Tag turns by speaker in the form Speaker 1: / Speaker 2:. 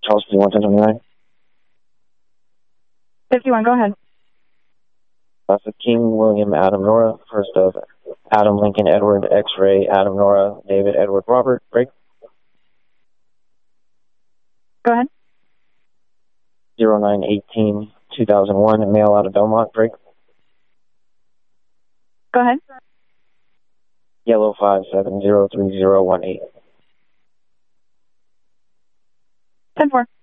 Speaker 1: House 5129.
Speaker 2: 51, go ahead.
Speaker 1: That's the King William Adam Nora, first of Adam Lincoln Edward X-ray Adam Nora David Edward Robert, break.
Speaker 2: Go ahead.
Speaker 1: 0918-2001, mail out of Belmont, break.
Speaker 2: Go ahead.
Speaker 1: Yellow 5703018.
Speaker 2: 10-4.